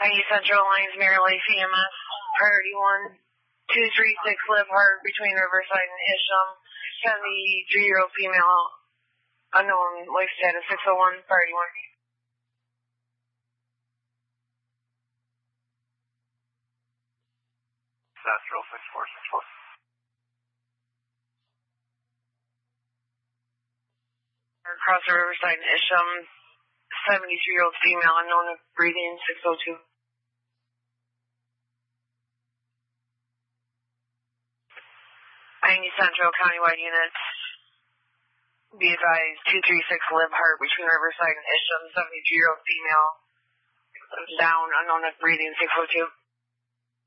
IE Central Lines, Mirror Life EMS, priority 1, 236 Live Hard between Riverside and Isham, 73-year-old female, unknown life status 601, priority 1. Central 6464. Across the Riverside and Isham, 73-year-old female, unknown breathing 602. IE Central countywide units, be advised 236 Live Hard between Riverside and Isham, 73-year-old female, down, unknown breathing 602.